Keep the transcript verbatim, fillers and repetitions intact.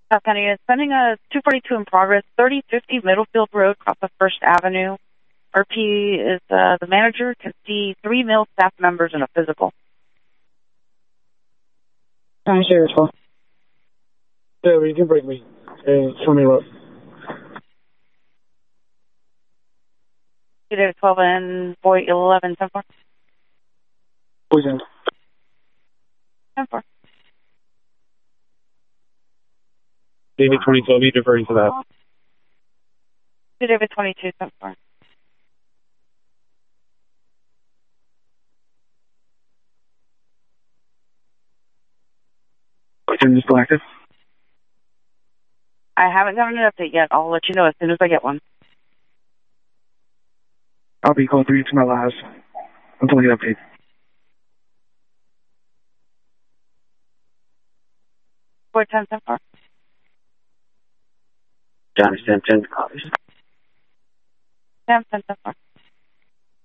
South County is sending a two forty-two in progress, thirty fifty Middlefield Road, across of First Avenue. R P is uh, the manager, can see three male staff members in a physical. I'm sure twelve. Yeah, you can break me. Uh, show me road. David twelve and boy eleven, ten four. Boys in. ten four. David twenty twelve, you deferring to that. David twenty-two, ten four. Is still active? I haven't gotten an update yet. I'll let you know as soon as I get one. I'll be calling three to my last until I get update. four ten, ten four. John, ten, ten copies. ten ten, ten four.